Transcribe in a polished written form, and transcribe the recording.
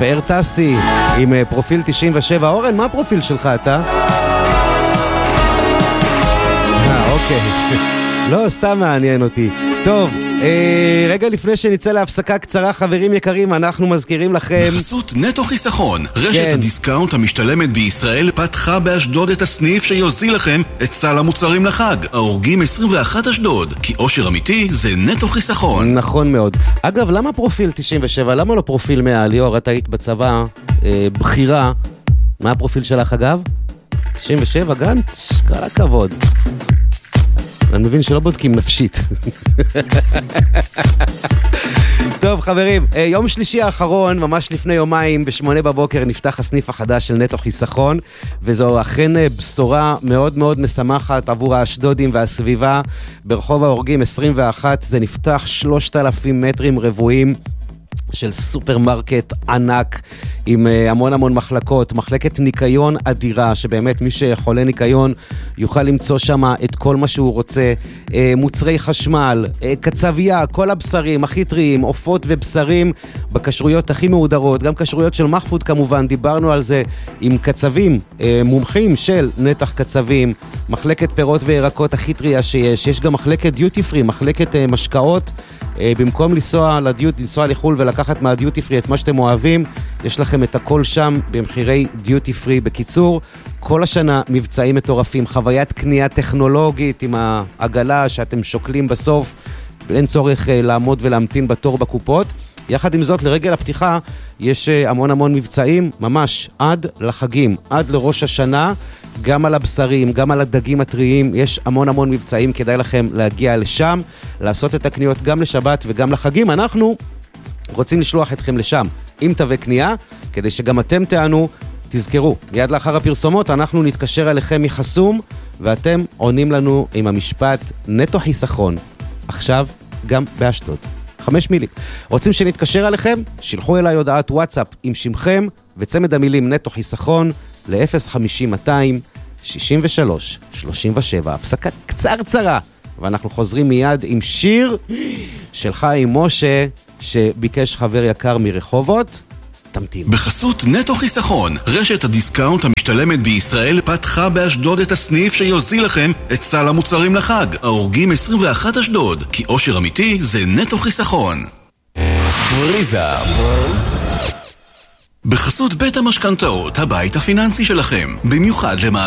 פאר טסי עם פרופיל 97. אורן, מה הפרופיל שלך אתה? אוקיי. לא, סתם מעניין אותי. טוב, רגע לפני שנצא להפסקה קצרה, חברים יקרים, אנחנו מזכירים לכם... בחסות נטו חיסכון, רשת הדיסקאונט המשתלמת בישראל פתחה באשדוד את הסניף שיוזיל לכם את סל המוצרים לחג. ההורגים 21 אשדוד, כי אושר אמיתי זה נטו חיסכון. נכון מאוד. אגב, למה פרופיל 97? למה לא פרופיל 100? ליאור, אתה היית בצבא, בחירה. מה הפרופיל שלך אגב? 97 גם? כל הכבוד. אני מבין שלא בודקים נפשית. טוב חברים, יום שלישי האחרון, ממש לפני יומיים, ב8 בבוקר נפתח הסניף החדש של נטו חיסכון, וזו אכן בשורה מאוד מאוד משמחת עבור האשדודים והסביבה. ברחוב ההורגים 21 זה נפתח 3,000 מטרים רבועים של סופרמרקט ענק עם המון המון מחלקות, מחלקת ניקיון אדירה, שבאמת מי שחולה ניקיון יוכל למצוא שם את כל מה שהוא רוצה, מוצרי חשמל, קצביה, כל הבשרים הכי טריים, עופות ובשרים בקשרויות הכי מהודרות, גם קשרויות של מחפוד כמובן, דיברנו על זה עם קצבים, מומחים של נתח קצבים, מחלקת פירות וירקות הכי טריה שיש, יש גם מחלקת דיוטי פרי, מחלקת משקאות, במקום לנסוע לחול ולקחת מהדיוטי פרי את מה שאתם אוהבים, יש לכם את הכל שם במחירי דיוטי פרי. בקיצור, כל השנה מבצעים מטורפים, חוויית קנייה טכנולוגית עם העגלה שאתם שוקלים בסוף, אין צורך לעמוד ולהמתין בתור בקופות. יחד עם זאת, לרגל הפתיחה יש המון המון מבצעים, ממש עד לחגים, עד לראש השנה, גם על הבשרים, גם על הדגים הטריים, יש המון המון מבצעים, כדאי לכם להגיע לשם, לעשות את הקניות גם לשבת וגם לחגים. אנחנו רוצים לשלוח אתכם לשם עם תווי קנייה, כדי שגם אתם תענו. תזכרו, מיד לאחר הפרסומות אנחנו נתקשר אליכם מחסום, ואתם עונים לנו עם המשפט נטו חיסכון. עכשיו גם באשדוד. 5 מילים. רוצים שנתקשר אליכם? שילחו אליי הודעת וואטסאפ עם שמכם וצמד המילים נטו חיסכון ל-050-263-37. הפסקה קצרה, ואנחנו חוזרים מיד עם שיר של חיים משה שביקש חבר יקר מרחובות. תמתין. בחסות נטו חיסכון, רשת הדיסקאונט המשתלמת בישראל פתחה באשדוד את הסניף שיוזיל לכם את סל המוצרים לחג. ההורגים 21 אשדוד, כי אושר אמיתי זה נטו חיסכון. פריזה. בחסות בית המשכנתאות, הבית הפיננסי שלכם, במיוחד למען